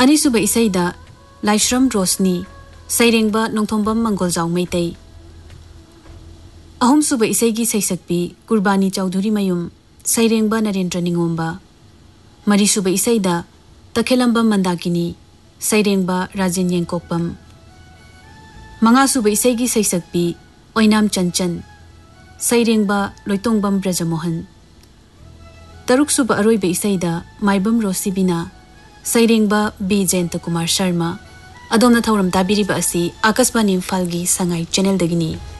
ꯑꯅꯤꯁꯨꯕ ꯏꯁꯩꯗ ꯂꯥꯏꯁ꯭ꯔꯝ ꯔꯣꯁꯅꯤ, ꯁꯩꯔꯦꯡꯕ ꯅꯣꯡꯊꯣꯝꯕꯝ ꯃꯪꯒꯣꯜꯖꯥꯎ ꯃꯩꯇꯩ. ꯑꯍꯨꯝꯁꯨꯕ ꯏꯁꯩꯒꯤ ꯁꯩꯁꯛꯄꯤ ꯀꯨꯔꯕꯥꯅꯤ ꯆꯧꯙꯨꯔꯤ ꯃꯌꯨꯝ, ꯁꯩꯔꯦꯡꯕ ꯅꯔꯦꯟꯗ꯭ꯔ ꯅꯤꯉꯣꯝꯕ. ꯃꯔꯤꯁꯨꯕ ꯏꯁꯩꯗ ꯇꯈꯦꯂꯝꯕꯝ ꯃꯟꯗꯥꯀꯤꯅꯤ, ꯁꯩꯔꯦꯡꯕ ꯔꯥꯖꯦꯟ ꯌꯦꯡꯀꯣꯛꯄꯝ. ꯃꯉꯥꯁꯨꯕ ꯏꯁꯩꯒꯤ ꯁꯩꯁꯛꯄꯤ ꯑꯣꯏꯅꯥꯝ ꯆꯟꯆꯟ, ꯁꯩꯔꯦꯡꯕ ꯂꯣꯏꯇꯣꯡꯕꯝ ꯕ꯭ꯔꯖꯃꯣꯍꯟ. ꯇꯔꯨꯛꯁꯨꯕ ꯑꯔꯣꯏꯕ ꯏꯁꯩꯗ ꯃꯥꯏꯕꯝ ꯔꯣꯁꯤꯕꯤꯅꯥ, ꯁꯩꯔꯦꯡꯕ ꯕꯤ ꯖयंतकुमार शर्मा. ꯑꯗꯣꯝꯅ ꯊꯧꯔꯝ ꯇꯥꯕꯤꯔꯤꯕ ꯑꯁꯤ ꯑꯀꯥꯁꯕꯥꯅꯤ ꯏꯝꯐꯥꯜꯒꯤ ꯁꯉꯥꯏ ꯆꯦꯅꯦꯜꯗꯒꯤꯅꯤ.